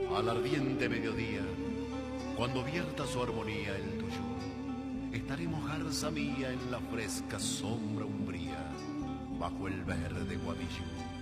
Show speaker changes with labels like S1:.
S1: al ardiente mediodía, cuando vierta su armonía el tuyo, estaremos garza mía en la fresca sombra umbría, bajo el verde guadillo.